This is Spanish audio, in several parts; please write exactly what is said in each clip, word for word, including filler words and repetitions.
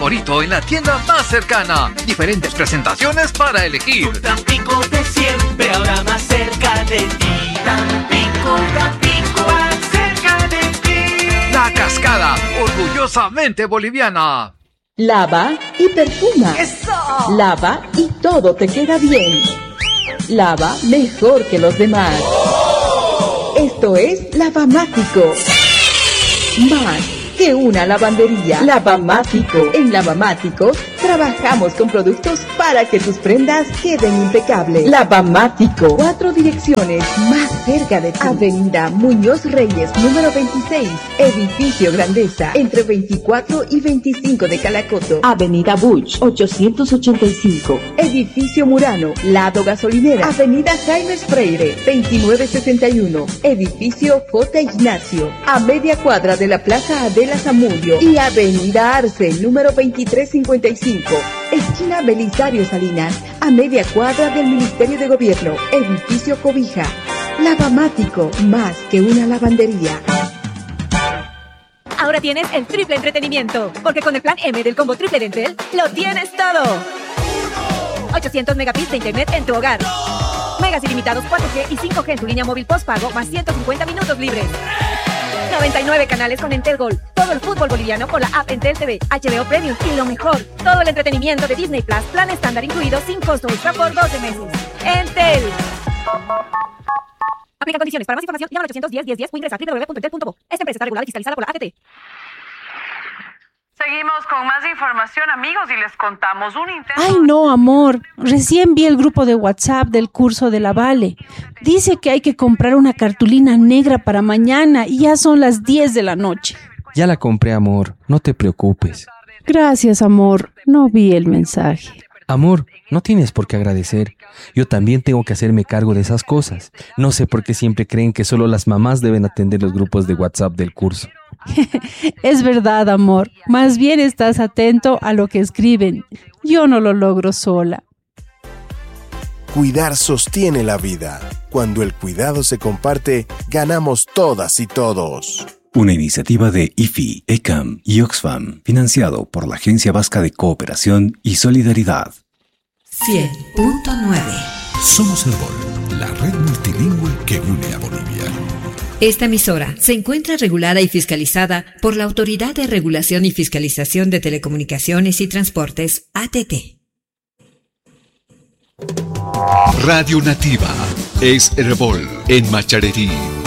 Favorito en la tienda más cercana. Diferentes presentaciones para elegir. Tampico de siempre, ahora más cerca de ti. Tampico, Tampico, más cerca de ti. La Cascada, orgullosamente boliviana. Lava y perfuma. ¡Eso! Lava y todo te queda bien. Lava mejor que los demás. ¡Oh! Esto es Lavamático. Más que una lavandería. Lavamático. En Lavamático trabajamos con productos para que tus prendas queden impecables. Lavamático. Cuatro direcciones más cerca de ti. Avenida Muñoz Reyes, número veintiséis. Edificio Grandeza, entre veinticuatro y veinticinco de Calacoto. Avenida Buch, ochocientos ochenta y cinco. Edificio Murano, lado gasolinera. Avenida Jaime Freire, veintinueve sesenta y uno. Edificio J. Ignacio, a media cuadra de la Plaza Adela Zamudio. Y Avenida Arce, número veintitrés cincuenta y cinco. Esquina Belisario Salinas, a media cuadra del Ministerio de Gobierno. Edificio Cobija. Lavamático, más que una lavandería. Ahora tienes el triple entretenimiento, porque con el plan M del combo triple de Entel, lo tienes todo. ochocientos megabits de internet en tu hogar. Megas ilimitados cuatro G y cinco G en tu línea móvil postpago, más ciento cincuenta minutos libres. noventa y nueve canales con Entel Gold. Todo el fútbol boliviano con la app Entel T V, H B O Premium y lo mejor, todo el entretenimiento de Disney Plus, plan estándar incluido sin costo extra por doce meses. Entel. Aplica condiciones. Para más información, llama al ochocientos diez, diez, diez o ingresa a doble u doble u doble u punto entel punto bo. Esta empresa está regulada y fiscalizada por la A T T. Seguimos con más información, amigos, y les contamos un intento... Ay, no, amor. Recién vi el grupo de WhatsApp del curso de la Vale. Dice que hay que comprar una cartulina negra para mañana y ya son las diez de la noche. Ya la compré, amor. No te preocupes. Gracias, amor. No vi el mensaje. Amor, no tienes por qué agradecer. Yo también tengo que hacerme cargo de esas cosas. No sé por qué siempre creen que solo las mamás deben atender los grupos de WhatsApp del curso. Es verdad, amor. Más bien estás atento a lo que escriben. Yo no lo logro sola. Cuidar sostiene la vida. Cuando el cuidado se comparte, ganamos todas y todos. Una iniciativa de I F I, ECAM y Oxfam, financiado por la Agencia Vasca de Cooperación y Solidaridad. cien punto nueve. Somos Herbol, la red multilingüe que une a Bolivia. Esta emisora se encuentra regulada y fiscalizada por la Autoridad de Regulación y Fiscalización de Telecomunicaciones y Transportes, A T T. Radio Nativa es Herbol en Macharerí.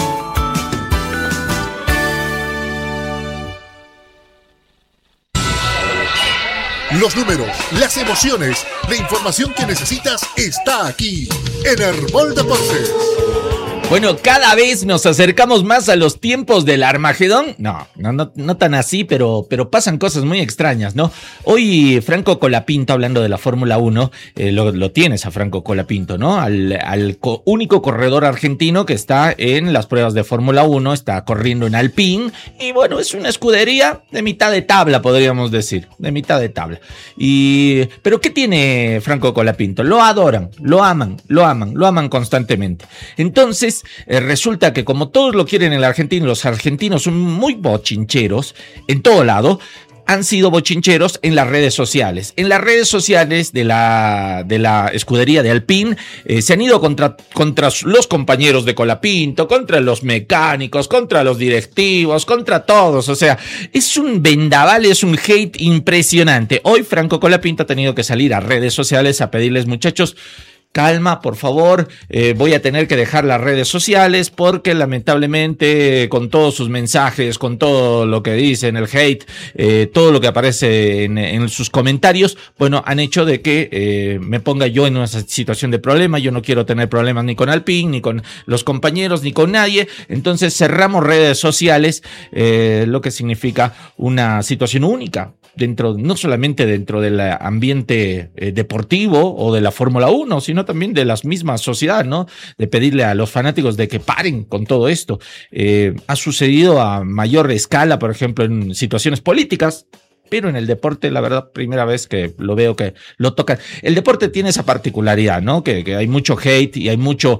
Los números, las emociones, la información que necesitas está aquí en Herbol Deportes. Bueno, cada vez nos acercamos más a los tiempos del Armagedón. No, no, no, no tan así, pero, pero pasan cosas muy extrañas, ¿no? Hoy Franco Colapinto, hablando de la Fórmula uno, eh, lo, lo tienes a Franco Colapinto, ¿no? Al, al co- único corredor argentino que está en las pruebas de Fórmula uno, está corriendo en Alpine, y bueno, es una escudería de mitad de tabla, podríamos decir, de mitad de tabla. Y, pero ¿qué tiene Franco Colapinto? Lo adoran, lo aman, lo aman, lo aman constantemente. Entonces, Eh, resulta que como todos lo quieren en el argentino, los argentinos son muy bochincheros en todo lado. Han sido bochincheros en las redes sociales. En las redes sociales de la, de la escudería de Alpine eh, se han ido contra, contra los compañeros de Colapinto, contra los mecánicos, contra los directivos, contra todos. O sea, es un vendaval, es un hate impresionante. Hoy Franco Colapinto ha tenido que salir a redes sociales a pedirles, muchachos, calma, por favor, eh, voy a tener que dejar las redes sociales porque lamentablemente con todos sus mensajes, con todo lo que dicen, el hate, eh, todo lo que aparece en, en sus comentarios, bueno, han hecho de que eh, me ponga yo en una situación de problema. Yo no quiero tener problemas ni con Alpine, ni con los compañeros, ni con nadie. Entonces cerramos redes sociales, eh, lo que significa una situación única dentro, no solamente dentro del ambiente eh, deportivo o de la Fórmula uno, sino también de la misma sociedad, ¿no? De pedirle a los fanáticos de que paren con todo esto. Eh, ha sucedido a mayor escala, por ejemplo, en situaciones políticas. pero en el deporte, la verdad, primera vez que lo veo que lo tocan. El deporte tiene esa particularidad, ¿no? Que, que hay mucho hate y hay mucho,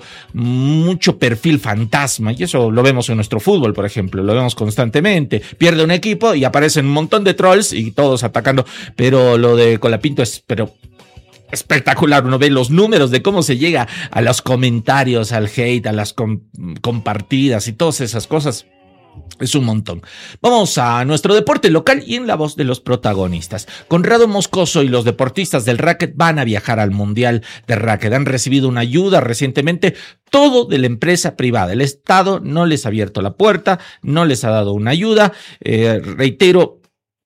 mucho perfil fantasma, y eso lo vemos en nuestro fútbol, por ejemplo, lo vemos constantemente. Pierde un equipo y aparecen un montón de trolls y todos atacando, pero lo de Colapinto es, pero espectacular. Uno ve los números de cómo se llega a los comentarios, al hate, a las com- compartidas y todas esas cosas. Es un montón. Vamos a nuestro deporte local y en la voz de los protagonistas. Conrado Moscoso y los deportistas del racket van a viajar al Mundial de Racket. Han recibido una ayuda recientemente, todo de la empresa privada. El Estado no les ha abierto la puerta, no les ha dado una ayuda. Eh, reitero,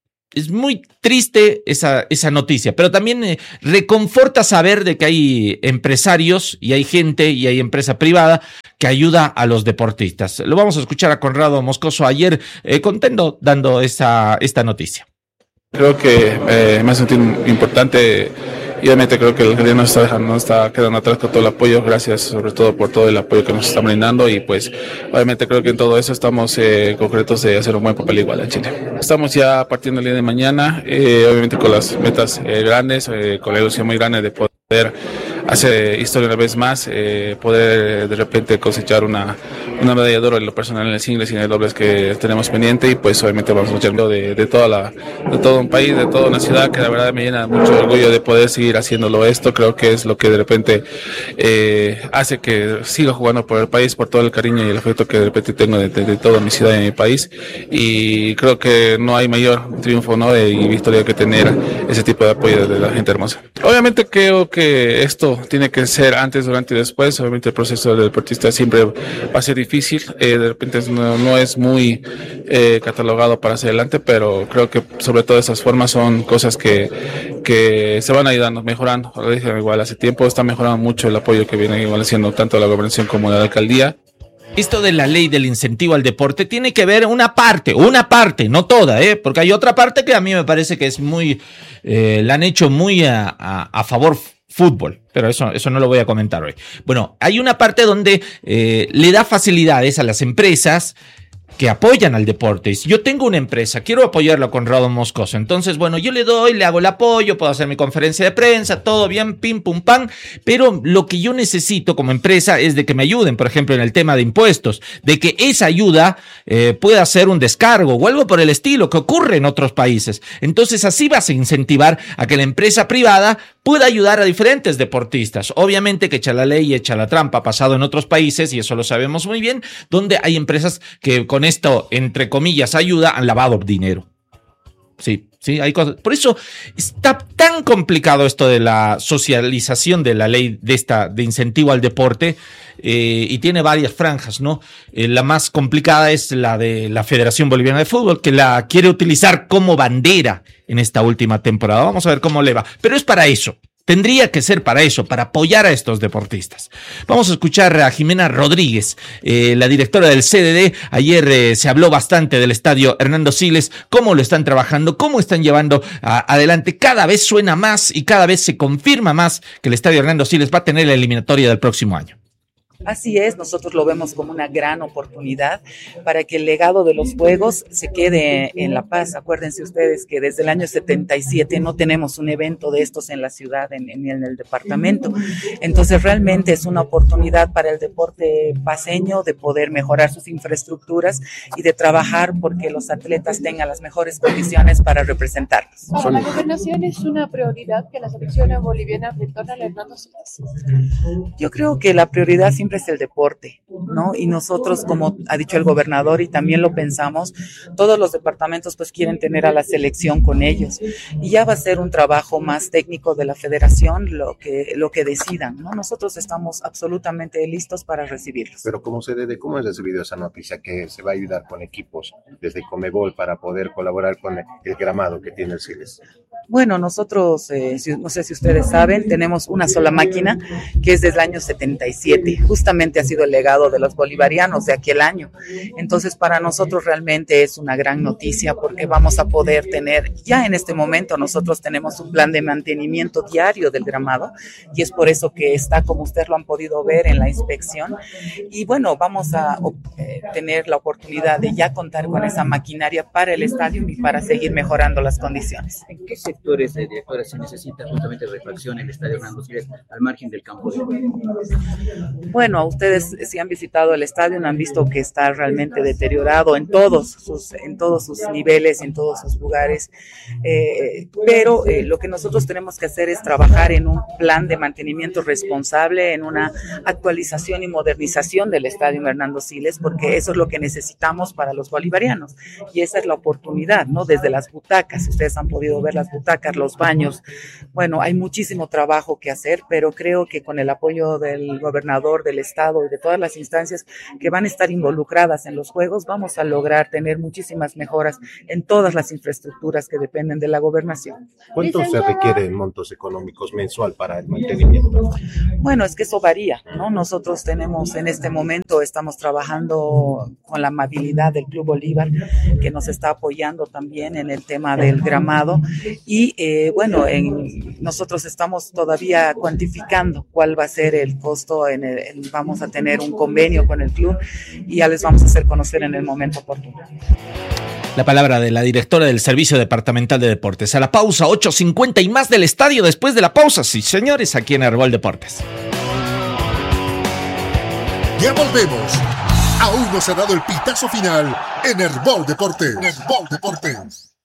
es muy triste esa, esa noticia, pero también eh, reconforta saber de que hay empresarios y hay gente y hay empresa privada que ayuda a los deportistas. Lo vamos a escuchar a Conrado Moscoso ayer eh, contento dando esta, esta noticia. Creo que eh, me ha sentido importante y obviamente creo que el gobierno está dejando, no está quedando atrás con todo el apoyo. Gracias sobre todo por todo el apoyo que nos están brindando y pues obviamente creo que en todo eso estamos eh, concretos de hacer un buen papel igual en Chile. Estamos ya partiendo el día de mañana, eh, obviamente con las metas eh, grandes, eh, con la ilusión muy grande de poder hacer historia una vez más, eh, poder de repente cosechar una, una medalla de oro en lo personal en el singles y en el dobles que tenemos pendiente y pues obviamente vamos a luchar de, de, toda la, de todo un país, de toda una ciudad que la verdad me llena mucho orgullo de poder seguir haciéndolo esto. Creo que es lo que de repente eh, hace que siga jugando por el país, por todo el cariño y el afecto que de repente tengo de, de, de toda mi ciudad y mi país, y creo que no hay mayor triunfo, ¿no? y victoria que tener ese tipo de apoyo de la gente hermosa. Obviamente creo que esto tiene que ser antes, durante y después. Obviamente el proceso del deportista siempre va a ser difícil, eh, de repente no, no es muy eh, catalogado para hacia adelante, pero creo que sobre todo esas formas son cosas que, que se van ayudando, mejorando. Lo dije igual hace tiempo, está mejorando mucho el apoyo que viene igual haciendo tanto la gobernación como la alcaldía. Esto de la ley del incentivo al deporte tiene que ver una parte, una parte, no toda, ¿eh? Porque hay otra parte que a mí me parece que es muy, eh, la han hecho muy a, a, a favor fútbol, pero eso, eso no lo voy a comentar hoy. Bueno, hay una parte donde eh, le da facilidades a las empresas que apoyan al deporte. Si yo tengo una empresa, quiero apoyarlo a Conrado Moscoso, entonces, bueno, yo le doy, le hago el apoyo, puedo hacer mi conferencia de prensa, todo bien, pim, pum, pam, pero lo que yo necesito como empresa es de que me ayuden, por ejemplo, en el tema de impuestos, de que esa ayuda eh, pueda ser un descargo o algo por el estilo que ocurre en otros países. Entonces, así vas a incentivar a que la empresa privada pueda ayudar a diferentes deportistas. Obviamente que echa la ley y echa la trampa, ha pasado en otros países, y eso lo sabemos muy bien, donde hay empresas que con esto, entre comillas, ayuda, han lavado dinero. Sí, sí, hay cosas. Por eso está tan complicado esto de la socialización de la ley de esta de incentivo al deporte, eh, y tiene varias franjas, ¿no? Eh, la más complicada es la de la Federación Boliviana de Fútbol, que la quiere utilizar como bandera en esta última temporada. Vamos a ver cómo le va. Pero es para eso. Tendría que ser para eso, para apoyar a estos deportistas. Vamos a escuchar a Jimena Rodríguez, eh, la directora del C D D. Ayer eh, se habló bastante del estadio Hernando Siles, cómo lo están trabajando, cómo están llevando a, adelante. Cada vez suena más y cada vez se confirma más que el estadio Hernando Siles va a tener la eliminatoria del próximo año. Así es, nosotros lo vemos como una gran oportunidad para que el legado de los Juegos se quede en La Paz. Acuérdense ustedes que desde el año setenta y siete no tenemos un evento de estos en la ciudad, en, en, en el departamento. Entonces realmente es una oportunidad para el deporte paceño de poder mejorar sus infraestructuras y de trabajar porque los atletas tengan las mejores condiciones para representarlos. Para la gobernación es una prioridad que la selección boliviana retorne al Hernando Siles. Yo creo que la prioridad siempre es el deporte, ¿no? Y nosotros, como ha dicho el gobernador, y también lo pensamos, todos los departamentos pues quieren tener a la selección con ellos. Y ya va a ser un trabajo más técnico de la federación lo que, lo que decidan, ¿no? Nosotros estamos absolutamente listos para recibirlos. Pero ¿cómo se debe, cómo has recibido esa noticia que se va a ayudar con equipos desde Conmebol para poder colaborar con el gramado que tiene el Siles? Bueno, nosotros, eh, si, no sé si ustedes saben, tenemos una sola máquina que es desde el año setenta y siete. Justamente ha sido el legado de los bolivarianos de aquel año. Entonces, para nosotros realmente es una gran noticia porque vamos a poder tener, ya en este momento nosotros tenemos un plan de mantenimiento diario del gramado y es por eso que está, como ustedes lo han podido ver en la inspección. Y bueno, vamos a eh, tener la oportunidad de ya contar con esa maquinaria para el estadio y para seguir mejorando las condiciones. ¿En qué sectores, eh, directora, se necesita justamente refacción en el estadio Hernando Siles al margen del campo de juego? Bueno, ustedes si han visitado el estadio han visto que está realmente deteriorado en todos sus, en todos sus niveles, en todos sus lugares, eh, pero eh, lo que nosotros tenemos que hacer es trabajar en un plan de mantenimiento responsable, en una actualización y modernización del estadio Hernando Siles, porque eso es lo que necesitamos para los bolivarianos y esa es la oportunidad, ¿no? Desde las butacas, ustedes han podido ver las butacas, los baños, bueno, hay muchísimo trabajo que hacer, pero creo que con el apoyo del gobernador del estado y de todas las instancias que van a estar involucradas en los juegos, vamos a lograr tener muchísimas mejoras en todas las infraestructuras que dependen de la gobernación. ¿Cuánto se requiere en montos económicos mensual para el mantenimiento? Bueno, es que eso varía, ¿no? Nosotros tenemos en este momento, estamos trabajando con la amabilidad del Club Bolívar, que nos está apoyando también en el tema del gramado y eh, bueno, en, nosotros estamos todavía cuantificando cuál va a ser el costo, en el, en, vamos a tener un convenio con el club y ya les vamos a hacer conocer en el momento oportuno. La palabra de la directora del Servicio Departamental de Deportes. A la pausa, ocho cincuenta y más del estadio después de la pausa. Sí, señores, aquí en Herbol Deportes. Ya volvemos. Aún no se ha dado el pitazo final en Herbol Deportes. Herbol Deportes.